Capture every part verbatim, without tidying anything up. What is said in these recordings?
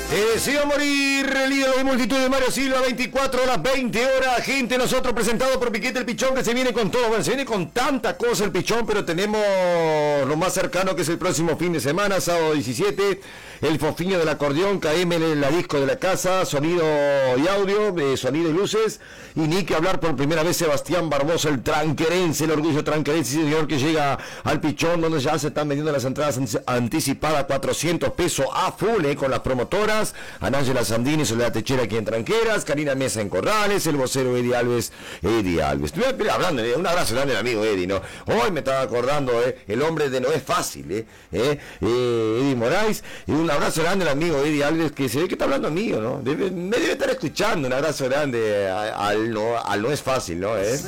Te deseo morir, el ídolo de multitud de Mario Silva, veinticuatro horas, veinte horas, gente, nosotros presentado por Piquete el Pichón, que se viene con todo, bueno, se viene con tanta cosa el Pichón, pero tenemos lo más cercano que es el próximo fin de semana, sábado diecisiete, el fofiño del acordeón, K M en la disco de la casa, sonido y audio, eh, sonido y luces, y ni que hablar por primera vez Sebastián Barbosa, el tranquerense, el orgullo tranquerense, señor, que llega al Pichón, donde ya se están vendiendo las entradas anticipadas, cuatrocientos pesos a full, eh, con las promotoras, Anángela Sandini, Soledad Techera aquí en Tranqueras, Karina Mesa en Corrales, el vocero Eddie Alves, Eddie Alves. Estuve hablando, un abrazo grande al amigo Eddie, ¿no? Hoy me estaba acordando, eh, el hombre de No es Fácil, eh, eh, eh Eddie Moraes, y un abrazo grande al amigo Eddie Alves, que se ve que está hablando mío, ¿no? Debe, me debe estar escuchando, un abrazo grande al No, al no es Fácil, ¿no? ¿Eh?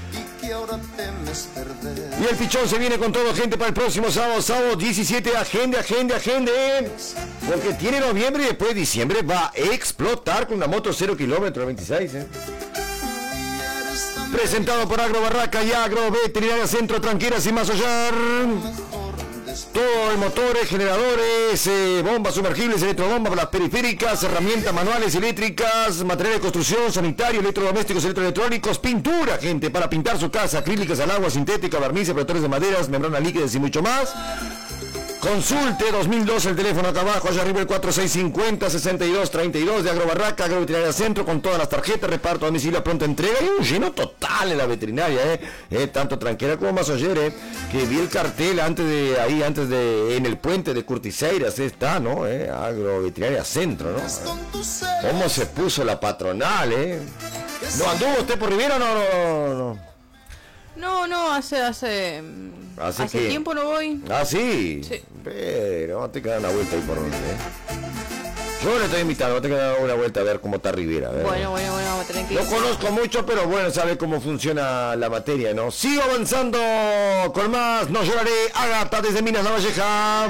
Y el Pichón se viene con todo, gente, para el próximo sábado, sábado diecisiete, agende, agende, agende, porque tiene noviembre y después de diciembre va a explotar con una moto cero kilómetros veintiséis, ¿eh? Presentado por Agro Barraca y Agro Veterinaria Centro Tranqueras y Masollar. Todo de motores, generadores, eh, bombas sumergibles, electrobombas, las periféricas, herramientas manuales, eléctricas, material de construcción, sanitario, electrodomésticos, electroelectrónicos, pintura, gente, para pintar su casa, acrílicas al agua, sintética, barnices, protectores de maderas, membranas líquidas y mucho más. Consulte dos mil dos, el teléfono acá abajo, allá arriba el cuatro seis cinco cero, seis dos tres dos de Agro Barraca, Agro Veterinaria Centro, con todas las tarjetas, reparto a domicilio, pronta entrega y un lleno total en la veterinaria, eh, eh tanto Tranquera como Masoller, eh, que vi el cartel antes de ahí, antes de, en el puente de Curtiseiras, eh, está, ¿no? Eh, Agro Veterinaria Centro, ¿no? ¿Cómo se puso la patronal, eh? ¿No anduvo usted por Riviera o no, no, no? No, no, hace, hace, hace, hace tiempo no voy. Ah, sí. Sí. Pero te queda una vuelta ahí por donde, ¿eh? Yo le estoy invitando, te queda una vuelta a ver cómo está Riviera. A ver. Bueno, bueno, bueno, vamos a tener que ir. No conozco mucho, pero bueno, sabe cómo funciona la materia, ¿no? Sigo avanzando con más, no lloraré, Ágata desde Minas La Valleja.